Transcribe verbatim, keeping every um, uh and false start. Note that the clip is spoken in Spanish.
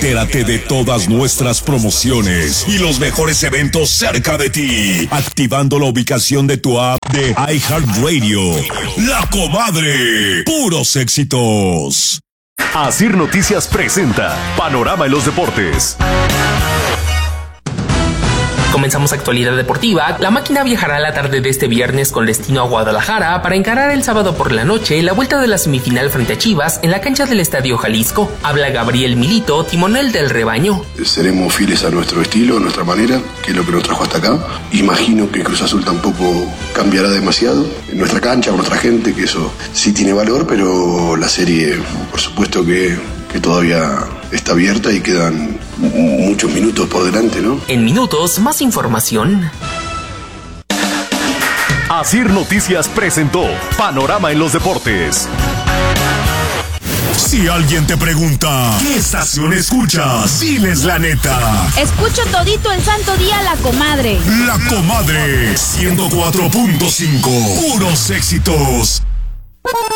Entérate de todas nuestras promociones y los mejores eventos cerca de ti, activando la ubicación de tu app de iHeartRadio. La Comadre, puros éxitos. Asir Noticias presenta Panorama en los Deportes. Comenzamos actualidad deportiva. La máquina viajará la tarde de este viernes con destino a Guadalajara para encarar el sábado por la noche la vuelta de la semifinal frente a Chivas en la cancha del Estadio Jalisco. Habla Gabriel Milito, timonel del rebaño. Seremos fieles a nuestro estilo, a nuestra manera, que es lo que nos trajo hasta acá. Imagino que Cruz Azul tampoco cambiará demasiado en nuestra cancha, con nuestra gente, que eso sí tiene valor, pero la serie, por supuesto que, que todavía está abierta y quedan muchos minutos por delante, ¿no? En minutos, más información. Asir Noticias presentó Panorama en los Deportes. Si alguien te pregunta, ¿qué estación escuchas? Diles la neta. Escucho todito el santo día La Comadre. La Comadre, ciento cuatro punto cinco. Puros éxitos.